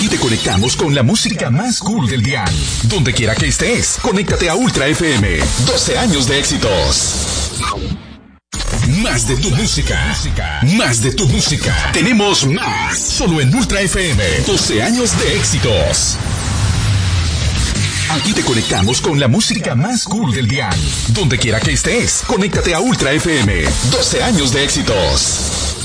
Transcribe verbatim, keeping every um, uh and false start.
Aquí te conectamos con la música más cool del dial. Donde quiera que estés, conéctate a Ultra F M. doce años de éxitos. Más de tu música. Más de tu música. Tenemos más. Solo en Ultra F M. doce años de éxitos. Aquí te conectamos con la música más cool del dial. Donde quiera que estés, conéctate a Ultra F M. doce años de éxitos.